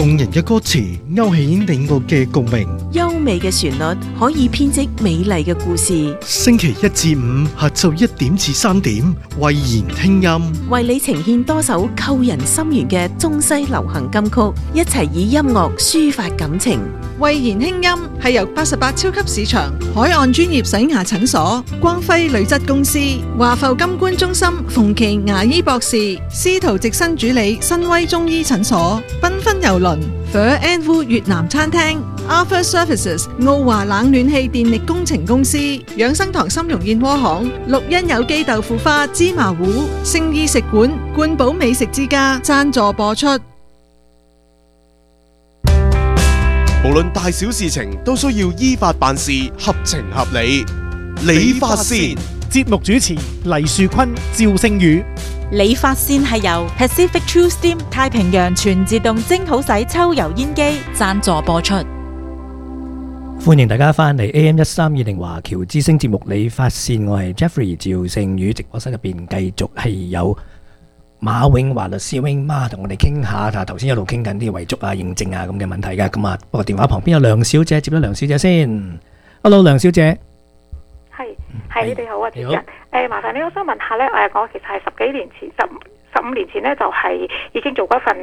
動人嘅歌詞勾起你我嘅共鳴， 優美嘅旋律可以編織美麗嘅故事。 星期一至五下晝1點至3點，慧言聽音， 為你呈現多首扣人心弦嘅中西流行金曲，一齊以音樂抒發感情。 慧言輕音係由88超級市場、海岸專業洗牙診所、光輝鋁質公司、華埠金冠中心、馮琪牙醫博士、司徒直新主理、新威中醫診所、繽紛郵輪、Phở and Vu 越南餐廳、Arthur Services 奧華冷暖氣電力工程公司、養生堂參茸燕窩行、綠茵有機豆腐花芝麻糊、聖意食館、冠寶美食之家贊助播出。 無論大小事情都需要依法辦事，合情合理。理髮線節目主持黎樹坤、趙聖宇。 理髮線係由 Pacific True Steam 太平洋全自動蒸好洗抽油煙機贊助播出。 歡迎大家翻嚟 AM1320華僑之聲節目理髮線，我係 Jeffrey 趙聖宇，直播室入邊繼續係有馬永華律師 Wing Ma 同我哋傾下，頭先一路傾緊啲遺囑啊、認證啊咁嘅問題嘅，咁啊，不過電話旁邊有梁小姐，接咗梁小姐先。Hello， 梁小姐。 係，你哋好啊，主持人。麻煩你，我想問下咧，我其實係15年前咧就係已經做過一份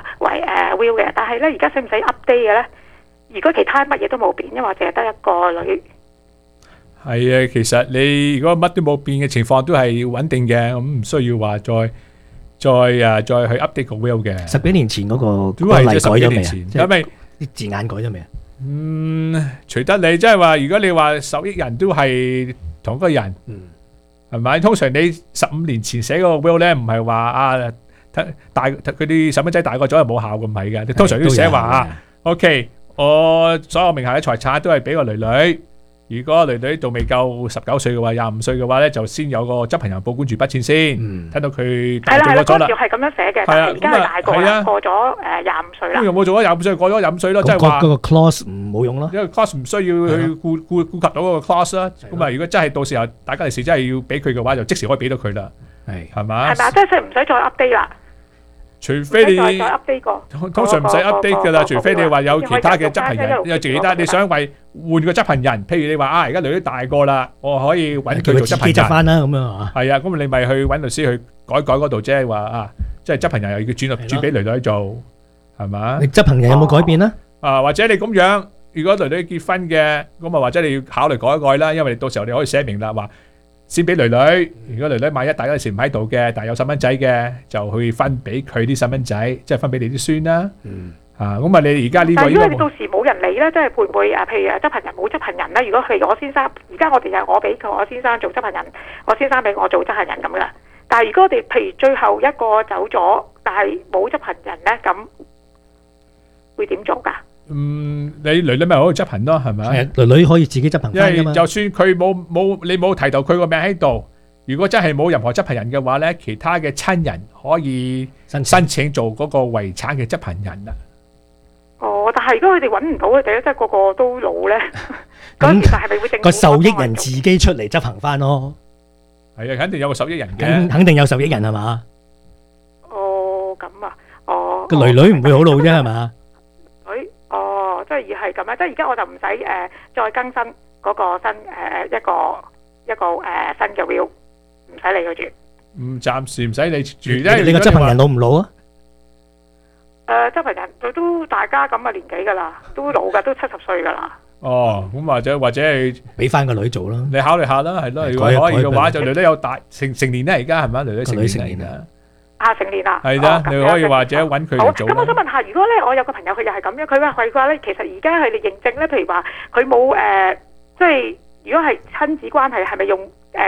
will 嘅，但係咧而家使唔使 update 嘅咧？如果其他乜嘢都冇變，因為我淨係得一個女。 係啊，其實你如果乜都冇變嘅情況都係穩定嘅，咁唔需要話再去 update 個 will 嘅。 10幾年前嗰個都係例改咗未啊？ 因為啲字眼改咗未啊？ 隨得你，即係話如果你話受益人都係同一個人，係咪？通常你15年前寫嗰個 will 咧，唔係話啊大佢啲細蚊仔大個咗就冇效嘅，唔係嘅。你通常都要寫話啊 ，OK， 我所有名下嘅財產都係俾個女女。如果女女仲未夠19歲嘅話，25歲嘅話咧，就先有個執行人保管住筆錢先，睇到佢大咗咗啦。 係啦，係咁樣寫嘅，但係而家係大個啦，過咗25歲啦。 咁又冇做咗25歲，過咗25歲咯，即係話嗰個 clause 唔好用咯， 因為 clause 唔需要去顧及到嗰個 clause 啦。咁啊，如果真係到時候大家嘅事真係要俾佢嘅話，就即時可以俾到佢啦。係嘛？ 係咪啊？即係唔使再 update 啦。 除非你再 update 過， 通常唔使 update 噶啦，除非你話有其他嘅執行人，有其他你想為換個執行人，譬如你話啊，而家女女大個啦，我可以揾佢做執行人， 執翻啦咁樣啊。 係啊，咁你咪去揾律師去改嗰度啫，話啊，即係執行人又要轉俾女女做，係嘛？ 你執行人有冇改變咧？ 啊，或者你咁樣，如果女女結婚嘅，咁啊或者你要考慮改一改啦，因為到時候你可以寫明啦，話。先俾女女，如果女女萬一大家時唔喺度嘅，但係有細蚊仔嘅，就去分俾佢啲細蚊仔，即係分俾你啲孫啦。咁啊，你而家呢個， 但係如果你到時冇人理咧，即係會唔會譬如執行人冇執行人咧？如果譬如我先生，而家我哋我俾我先生做執行人，我先生俾我做執行人咁噶。但係如果我哋譬如最後一個走咗，但係冇執行人咧，咁會點做㗎？ 你女女咪可以執行咯，係咪？ 係女女可以自己執行翻噶嘛。 就算佢你冇提到佢個名喺度，如果真係冇任何執行人嘅話咧，其他嘅親人可以申請做嗰個遺產嘅執行人啦。 哦，但係如果佢哋揾唔到佢哋咧，即係個個都老咧，咁其實係咪會政府個受益人自己出嚟執行翻咯？ 係啊，肯定有個受益人嘅， 肯定有受益人係嘛？ 哦，咁啊，哦， 個女女唔會好老啫係嘛？ 即係而係咁樣，即係而家我就唔使再更新嗰個新一個新嘅 will， 唔使理佢住。 暫時唔使理住。 你個執行人老唔老啊？ 執行人佢都大家咁嘅年紀㗎啦，都老㗎，都70歲㗎啦。 哦，咁或者係俾翻個女做啦。 你考慮下啦，係咯。如果可以嘅話，就女女有大成年咧，而家係咪？女女成年啦。 成年啦， 係啦，你可以或者揾佢嚟做。 咁我想問下，如果咧我有個朋友佢又係咁樣，佢話咧，其實而家佢哋認證咧，譬如話佢冇即係如果係親子關係，係咪用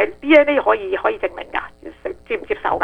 DNA 可以證明㗎？接唔接受㗎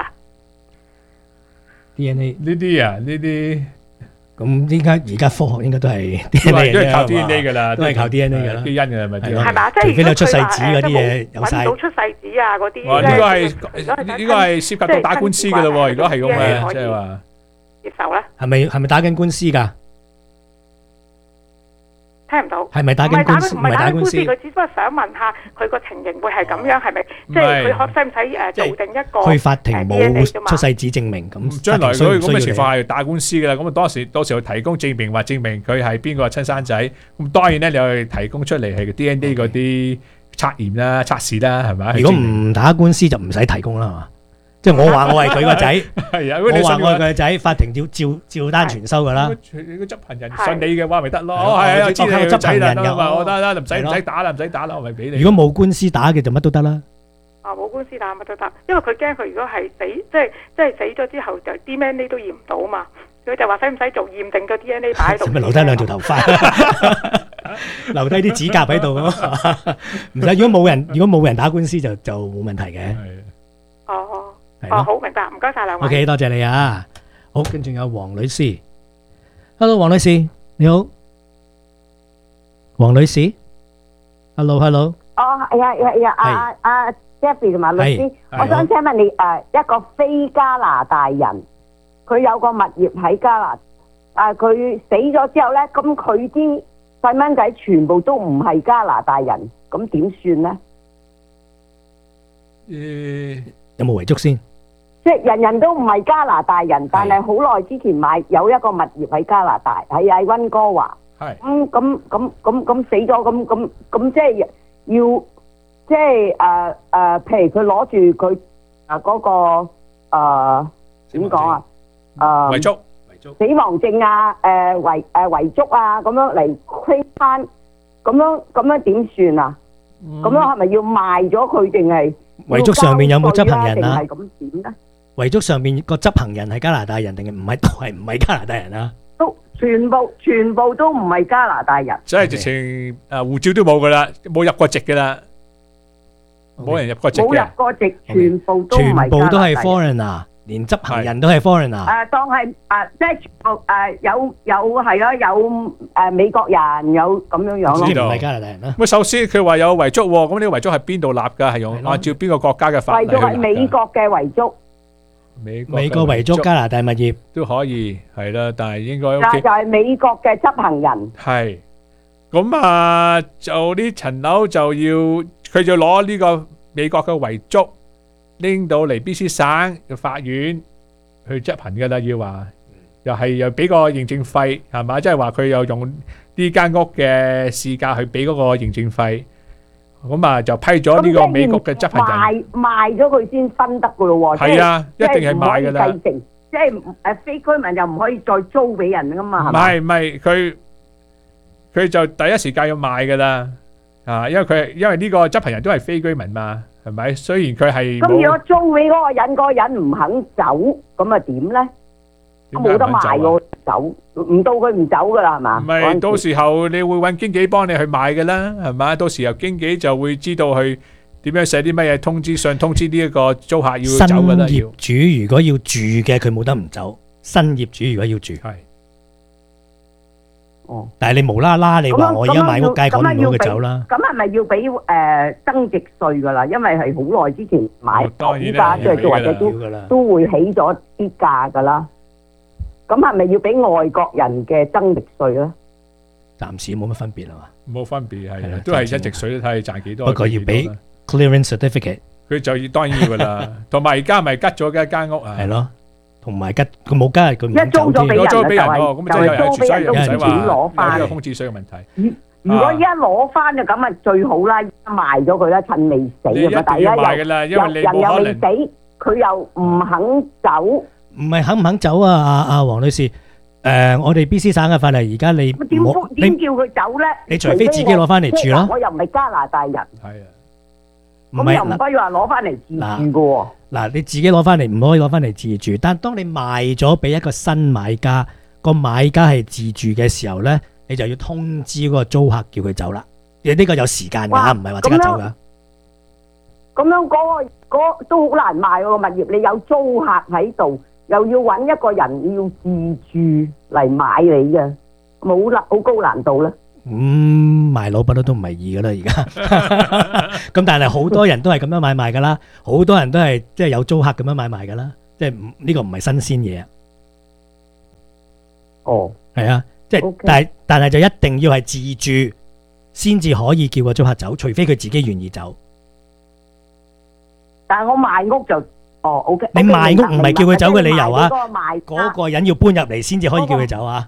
？DNA 呢啲咁而家科學應該都係都係靠 DNA 㗎啦， 都係靠 DNA 㗎啦， 基因㗎咪？ 係嘛？即係除非你出世紙嗰啲嘢有晒。 揾到出世紙啊嗰啲咧， 呢個係涉及到打官司㗎啦喎！如果係咁嘅，即係話接受咧， 係咪打緊官司㗎？ 聽聽唔到。 係咪打緊官司？ 唔係打緊官司， 唔係打官司佢只不過想問下佢個情形會係咁樣，係咪？即係佢使唔使做定一個去法庭 DNA 冇㗎嘛出世紙證明咁， 將來佢咁嘅情況係係打官司㗎啦，咁啊到時佢提供證明或證明佢係邊個親生仔，咁當然咧你去提供出嚟係 DNA 嗰啲測驗啦、測試啦，係咪？ 如果唔打官司就唔使提供啦，係嘛？即係我話我係佢個仔， 係啊， 我話我係佢個仔，法庭照單全收㗎啦。 個執行人信你嘅話咪得咯，係啊，知你我個仔執行人啦嘛， 有我得啦，唔使打啦，唔使打啦，我咪俾你。 如果冇官司打嘅就乜都得啦。 冇官司打乜都得，因為佢驚佢如果係死，即係死咗之後就 DNA 都驗唔到嘛。佢就話使唔使做驗定個 DNA 擺喺度？ 使咪留低兩條頭髮，留低啲指甲喺度咁。唔使，如果冇人打官司就冇問題嘅。 哦， 係咯好明白，唔該晒兩位。 OK，多謝你啊。好，跟住有黃女士。Hello， 黃女士，你好。黃女士 ，Hello。 哦，係啊，Jeffrey 同埋律師，我想請問你一個非加拿大人，佢有個物業喺加拿大，佢死咗之後咧，咁佢啲細蚊仔全部都唔係加拿大人，咁點算咧？ 有冇遺囑先？ 即係人人都唔係加拿大人，但係好耐之前買有一個物業喺加拿大，喺溫哥華。 係。 咁死咗，咁即係要。即係譬如佢攞住佢嗰個點講啊？ 遺囑、 死亡證啊，遺囑啊，咁樣嚟推翻，咁樣點算啊？咁樣係咪要賣咗佢定係？ 遺囑上面有冇執行人啊？ 定係咁點咧？ 遺囑上面個執行人係加拿大人定係唔係加拿大人啊？ 都全部都唔係加拿大人。 即係直情護照都冇噶啦，冇入過籍噶啦。冇人入過籍嘅， 冇入過籍，全部都唔係加拿大人，全部都係 foreigner，連執行人都係 foreigner。 當係即係全部有係咯，有美國人有咁樣樣咯。 知道唔係加拿大人啦。 咁首先佢話有遺囑喎，咁呢個遺囑係邊度立㗎？係用按照邊個國家嘅法例？ 遺囑係美國嘅遺囑。 美國遺囑加拿大物業都可以係啦，但係應該 OK。就係美國嘅執行人。 係。咁就呢層樓就要佢就攞呢個美國嘅遺囑拎到嚟 BC 省嘅法院去執行㗎啦，要話又俾個認證費係嘛？即係話佢又用呢間屋嘅市價去俾嗰個認證費，咁就批咗呢個美國嘅執行人賣咗佢先分得㗎咯喎。 係啊，一定係賣㗎啦。 即係非居民又唔可以再租俾人㗎嘛？ 唔係佢就第一時間要賣噶啦，因為呢個執行人都係非居民嘛，係咪？雖然佢係咁，如果租俾嗰個人唔肯走，咁點咧？冇得賣喎，走唔到佢唔走噶啦，係嘛？ 唔係，到時候你會揾經紀幫你去買噶啦，係嘛？到時候經紀就會知道去點樣寫啲乜嘢通知信通知呢一個租客要走噶啦。 新業主如果要住嘅，佢冇得唔走。新業主如果要住係。 哦， 但係你無啦啦，你話我而家買屋街趕唔到佢走啦。 咁係咪要俾增值稅噶啦？因為係好耐之前買，依家即係或者都會起咗啲價噶啦。咁係咪要俾外國人嘅增值稅咧？ 暫時冇乜分別啊嘛。 冇分別係，都係一直水都睇你賺幾多。 不過要俾 clearance certificate， 佢就當然要噶啦。同埋而家咪吉咗嘅一間屋啊。 係咯。同埋吉佢冇加，佢唔一租咗俾人， 租俾人咯，咁即係有人住，所以又唔使話攞翻呢個空置稅嘅問題。 如果依家攞翻就咁啊最好啦，賣咗佢啦，趁未死咁啊！但係而家人又未死，佢又唔肯走。 唔係肯唔肯走啊？阿黃女士，我哋 BC 省嘅法例而家你點叫佢走咧？ 你除非自己攞翻嚟住咯。 我又唔係加拿大人。 係啊。 咁又唔可以話攞翻嚟自住嘅喎。 嗱，你自己攞翻嚟唔可以攞翻嚟自住，但當你賣咗俾一個新買家，個買家係自住嘅時候咧，你就要通知嗰個租客叫佢走啦。呢個有時間㗎，唔係話即刻走㗎。 咁樣嗰都好難賣喎，物業你有租客喺度，又要揾一個人要自住嚟買你嘅，好高難度咧。 賣樓不嬲都唔係易噶啦，而家咁但係好多人都係咁樣買賣噶啦，好多人都係即係有租客咁樣買賣噶啦，即係呢個唔係新鮮嘢。 哦， 係啊，即係但係但係就一定要係自住先至可以叫個租客走，除非佢自己願意走。 但係我賣屋就OK。 你賣屋唔係叫佢走嘅理由啊， 嗰嗰個人要搬入嚟先至可以叫佢走啊。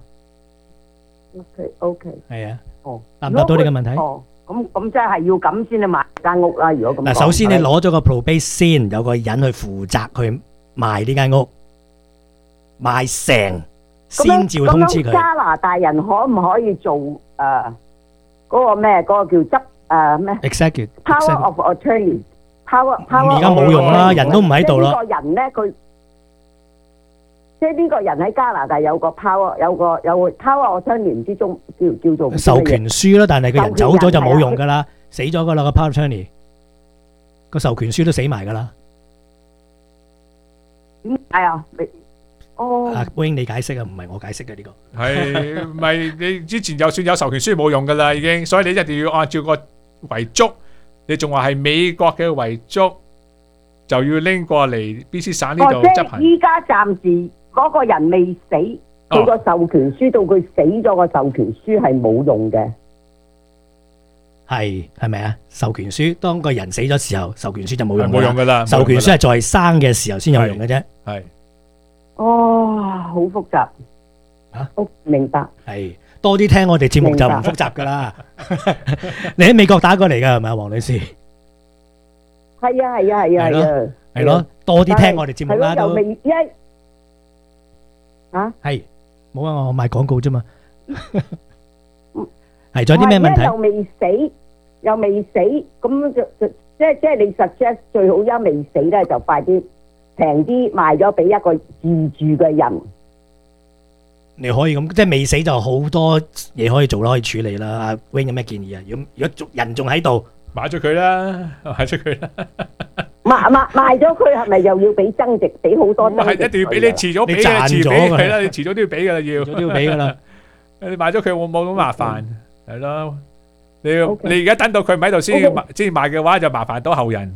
OK。 係啊。答唔答到你嘅問題？ 咁即係要咁先去買間屋啦。如果咁， 嗱，首先你攞咗個 probate 先，有個人去負責去賣呢間屋，賣成先至會通知佢。 咁加拿大人可唔可以做嗰個咩？嗰個叫執咩 ？Executive Power of Attorney。 而家冇用啦，人都唔喺度啦。 呢個人咧，佢即係呢個人喺加拿大有個 power， 有個 power attorney， 唔知中叫做授權書啦，但係個人走咗就冇用噶啦，死咗噶啦個 power attorney， 個授權書都死埋噶啦。 點解啊？ 阿 Wing 你解釋啊，唔係我解釋嘅呢個。 係唔係你之前就算有授權書冇用噶啦已經，所以你一定要按照個遺囑。你仲話係美國嘅遺囑，就要拎過嚟 BC 省呢度執行。 依家暫時嗰個人未死，佢個授權書到佢死咗個授權書係冇用嘅。 係咪啊？授權書當個人死咗時候，授權書就冇用。 冇用噶啦， 授權書係在生嘅時候先有用嘅啫。 係。 好複雜。明白。 係。多啲聽我哋節目就唔複雜噶啦。你喺美國打過嚟噶係咪啊，黃女士？ 係啊。 係咯，多啲聽我哋節目啦都。係冇啊，我賣廣告啫嘛。係仲有啲咩問題？ 又未死，咁就即係你 suggest 最好一未死咧，就快啲平啲賣咗俾一個自住嘅人。 你可以咁，即係未死就好多嘢可以做啦，可以處理啦。阿 Wing 有咩建議啊？如果人仲喺度， 買咗佢啦，賣咗佢啦。 賣咗佢係咪又要俾增值？俾好多增值？ 係一定要俾你，遲早俾嘅，遲俾係啦，你遲早都要俾噶啦，要都要俾噶啦。 你賣咗佢會冇咁麻煩，係咯。你而家等到佢唔喺度先賣嘅話，就麻煩到後人。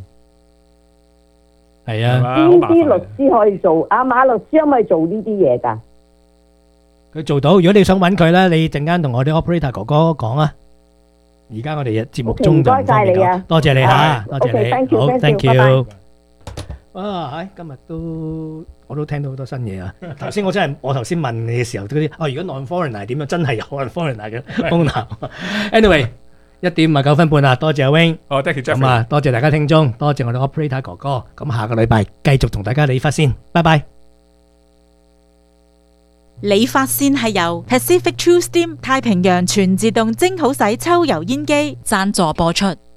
係啊， 邊啲律師可以做？阿馬律師可唔可以做呢啲嘢噶？ 佢做到，如果你想揾佢咧，你陣間同我啲 operator 哥哥講啊。而家我哋嘅節目中就唔方便講，多謝你嚇，多謝你，好 ，thank you。哇，今日我都聽到好多新嘢啊！頭先我頭先問你嘅時候，嗰啲如果 non-foreigner 點樣，真係有 non-foreigner 嘅風頭。Anyway， 1:59啦，多謝阿 Wing。 thank you， 咁啊，多謝大家聽眾，多謝我哋 operator 哥哥。咁下個禮拜繼續同大家理髮先，拜拜。 理髮線係由 Pacific True Steam 太平洋全自動蒸好洗抽油煙機贊助播出。